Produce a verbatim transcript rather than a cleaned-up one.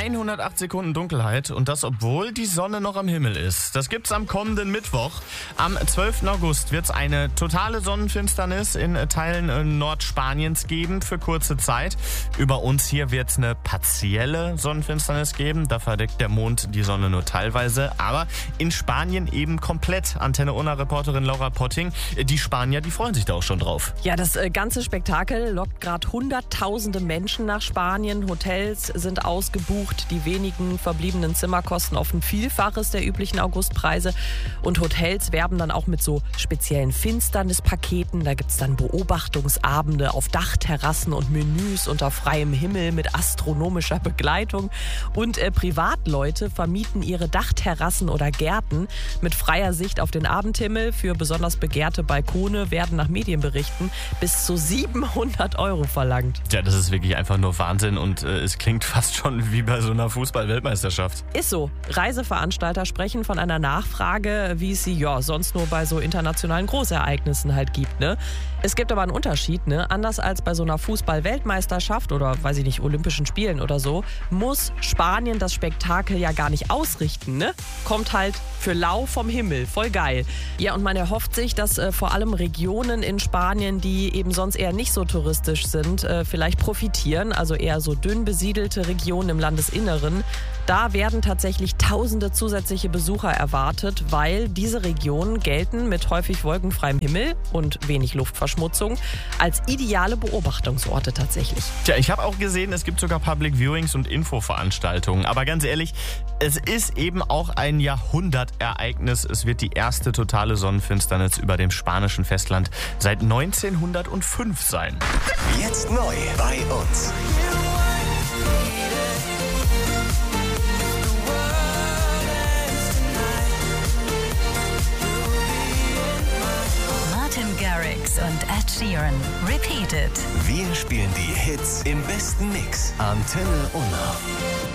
hundertacht Sekunden Dunkelheit und das, obwohl die Sonne noch am Himmel ist. Das gibt's am kommenden Mittwoch. Am zwölften August wird's eine totale Sonnenfinsternis in Teilen Nordspaniens geben für kurze Zeit. Über uns hier wird's eine partielle Sonnenfinsternis geben. Da verdeckt der Mond die Sonne nur teilweise. Aber in Spanien eben komplett. Antenne Unna-Reporterin Laura Potting. Die Spanier, die freuen sich da auch schon drauf. Ja, das äh, ganze Spektakel lockt gerade hunderttausende Menschen nach Spanien. Hotels sind ausgebucht. Die wenigen verbliebenen Zimmer kosten oft ein Vielfaches der üblichen Augustpreise. Und Hotels werben dann auch mit so speziellen Finsternispaketen. Da gibt es dann Beobachtungsabende auf Dachterrassen und Menüs unter freiem Himmel mit astronomischer Begleitung. Und äh, Privatleute vermieten ihre Dachterrassen oder Gärten mit freier Sicht auf den Abendhimmel. Für besonders begehrte Balkone werden nach Medienberichten bis zu siebenhundert Euro verlangt. Ja, das ist wirklich einfach nur Wahnsinn und äh, es klingt fast schon wie bei so einer Fußball-Weltmeisterschaft. Ist so. Reiseveranstalter sprechen von einer Nachfrage, wie es sie ja sonst nur bei so internationalen Großereignissen halt gibt, ne? Es gibt aber einen Unterschied, ne? Anders als bei so einer Fußball-Weltmeisterschaft oder, weiß ich nicht, Olympischen Spielen oder so, muss Spanien das Spektakel ja gar nicht ausrichten, ne? Kommt halt für lau vom Himmel. Voll geil. Ja, und man erhofft sich, dass äh, vor allem Regionen in Spanien, die eben sonst eher nicht so touristisch sind, äh, vielleicht profitieren, also eher so dünn besiedelte Regionen im Landesinneren. Da werden tatsächlich tausende zusätzliche Besucher erwartet, weil diese Regionen gelten mit häufig wolkenfreiem Himmel und wenig Luftverschmutzung als ideale Beobachtungsorte tatsächlich. Tja, ich habe auch gesehen, es gibt sogar Public Viewings und Infoveranstaltungen. Aber ganz ehrlich, es ist eben auch ein Jahrhundertereignis. Es wird die erste totale Sonnenfinsternis über dem spanischen Festland seit neunzehnhundertfünf sein. Jetzt neu bei uns. Martin Garrix und Ed Sheeran. Repeated. Wir spielen die Hits im besten Mix. Antenne Unna.